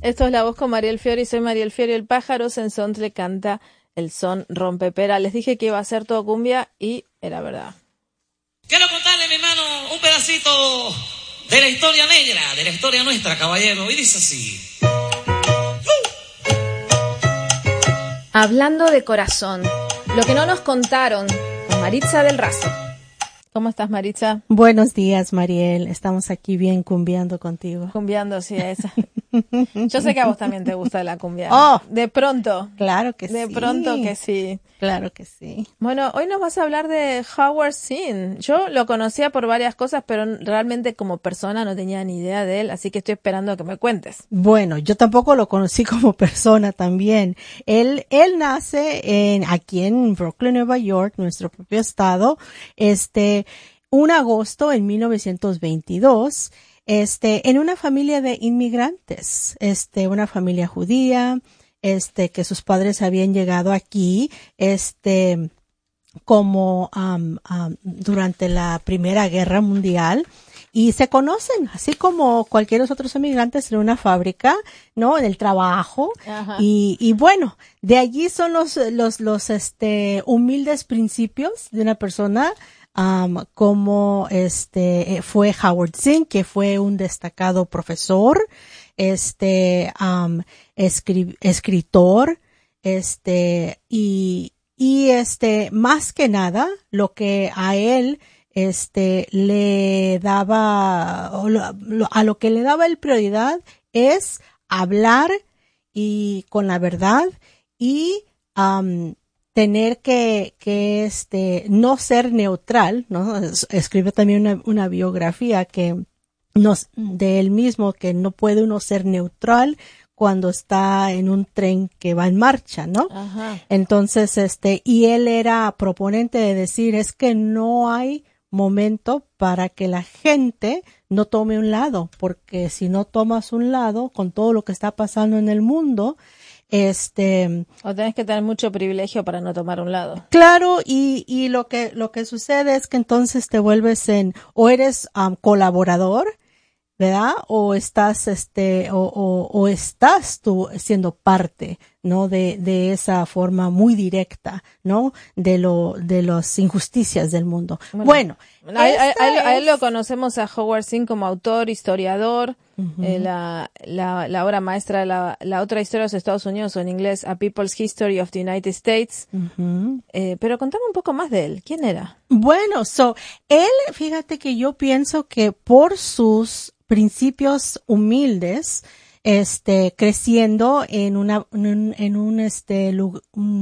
Esto es La Voz con Mariel Fiori, soy Mariel Fiori. El pájaro Sensón le canta el son rompepera. Les dije que iba a ser todo cumbia y era verdad. Quiero contarle, mi hermano, un pedacito de la historia negra, de la historia nuestra, caballero. Y dice así. Hablando de corazón, lo que no nos contaron con Maritza del Razo. ¿Cómo estás, Maritza? Buenos días, Mariel. Estamos aquí bien cumbiando contigo. Cumbiando, sí, esa. Yo sé que a vos también te gusta la cumbia. Oh, de pronto. Claro que sí. De pronto que sí. Claro que sí. Bueno, hoy nos vas a hablar de Howard Zinn. Yo lo conocía por varias cosas, pero realmente como persona no tenía ni idea de él, así que estoy esperando que me cuentes. Bueno, yo tampoco lo conocí como persona también. Él nace aquí en Brooklyn, Nueva York, nuestro propio estado, un agosto en 1922, en una familia de inmigrantes, una familia judía, que sus padres habían llegado aquí, como, durante la Primera Guerra Mundial. Y se conocen, así como cualquier otros inmigrantes en una fábrica, ¿no? En el trabajo. Ajá. Y bueno, de allí son los humildes principios de una persona, como fue Howard Zinn, que fue un destacado profesor, escritor, y más que nada, lo que a él, le daba, a lo que le daba el prioridad es hablar y con la verdad y, tener que no ser neutral, ¿no? Escribe también una biografía de él mismo, que no puede uno ser neutral cuando está en un tren que va en marcha, ¿no? Ajá. Entonces, y él era proponente de decir, es que no hay momento para que la gente no tome un lado, porque si no tomas un lado, con todo lo que está pasando en el mundo, O tenés que tener mucho privilegio para no tomar un lado. Claro, y lo que sucede es que entonces te vuelves o eres colaborador, ¿verdad? O estás o estás tú siendo parte, ¿no? De esa forma muy directa, ¿no? De las injusticias del mundo. Bueno, a él lo conocemos a Howard Zinn como autor, historiador. La obra maestra, la otra historia de los Estados Unidos, o en inglés A People's History of the United States. Pero contame un poco más de él. ¿Quién era? Bueno, él, fíjate que yo pienso que por sus principios humildes, creciendo en un